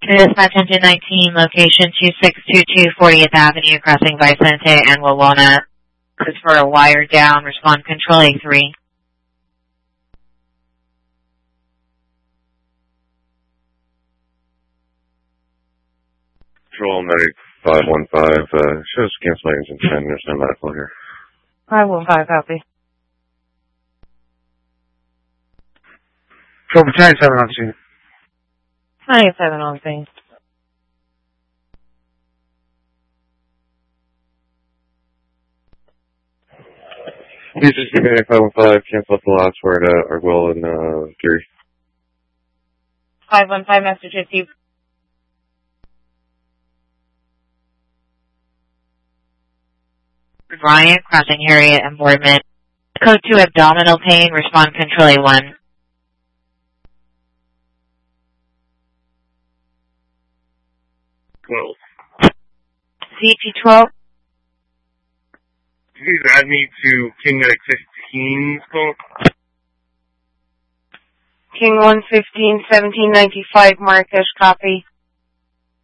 Dispatch Engine 19, location 2622 40th Avenue, crossing Vicente and Wawona. This is for a wire down, respond control A3. Control medic 515, shows cancel engine 10, there's no medical here. 515, copy. Control Battalion 7 on scene. 97 on scene. This is medic 515, cancel up the last word, Arguel and, Geary. 515, message received. Bryant, crossing Harriet and Boardman. Code 2, abdominal pain, respond control A1. CT12. Please add me to King Medic 15's call. King 115, 1795, Marrakesh, copy.